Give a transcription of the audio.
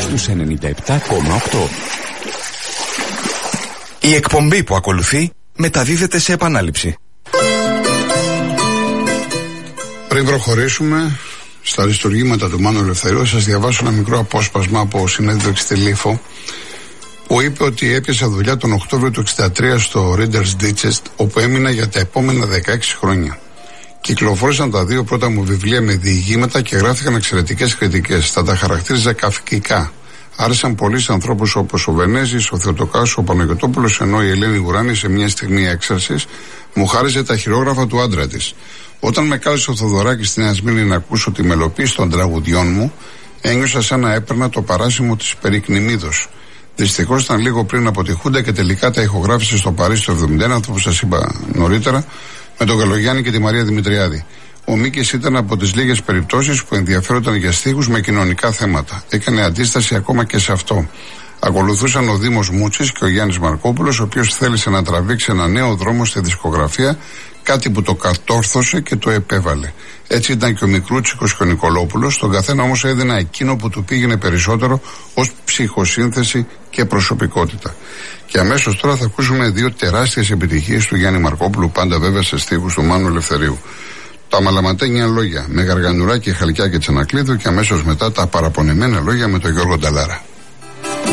στους 97,8. Η εκπομπή που ακολουθεί μεταδίδεται σε επανάληψη. Πριν προχωρήσουμε στα αριστουργήματα του Μάνου Ελευθερίου, σας διαβάσω ένα μικρό απόσπασμα από συνέντευξη στη Λίφο, που είπε ότι έπιασε δουλειά τον Οκτώβριο του 1963 στο Reader's Digest, όπου έμεινα για τα επόμενα 16 χρόνια. Κυκλοφόρησαν τα δύο πρώτα μου βιβλία με διηγήματα και γράφτηκαν εξαιρετικές κριτικές. Θα τα χαρακτήριζα καυκικά. Άρεσαν πολλοί ανθρώπους όπως ο Βενέζης, ο Θεοτοκάσος, ο Παναγιωτόπουλος, ενώ η Ελένη Γουράνη σε μια στιγμή έξαρσης μου χάριζε τα χειρόγραφα του άντρα της. Όταν με κάλεσε ο Θοδωράκης στη Νέα Σμύρνη να ακούσω τη μελοποίηση των τραγουδιών μου, ένιωσα σαν να έπαιρνα το παράσημο της Περικνημίδος. Δυστυχώς ήταν λίγο πριν από τη Χούντα και τελικά τα ηχογράφησε στο Παρίσι το 1971, αυτό που σας είπα νωρίτερα, με τον Καλογιάννη και τη Μαρία Δημητριάδη. Ο Μίκης ήταν από τις λίγες περιπτώσεις που ενδιαφέρονταν για στίχους με κοινωνικά θέματα. Έκανε αντίσταση ακόμα και σε αυτό. Ακολουθούσαν ο Δήμος Μούτσης και ο Γιάννης Μαρκόπουλος, ο οποίος θέλησε να τραβήξει ένα νέο δρόμο στη δισκογραφία, κάτι που το κατόρθωσε και το επέβαλε. Έτσι ήταν και ο Μικρούτσικος και ο Νικολόπουλος, τον καθένα όμως έδινα εκείνο που του πήγαινε περισσότερο ως ψυχοσύνθεση και προσωπικότητα. Και αμέσως τώρα θα ακούσουμε δύο τεράστιες επιτυχίες του Γιάννη Μαρκόπουλου, πάντα βέβαια σε στίχους του Μάνου Ελευθερίου. Τα μαλαματένια λόγια με Γαργανουράκη, Χαλκιά και Τσανακλείδου, και αμέσως μετά τα παραπονεμένα λόγια με τον Γιώργο Νταλάρα.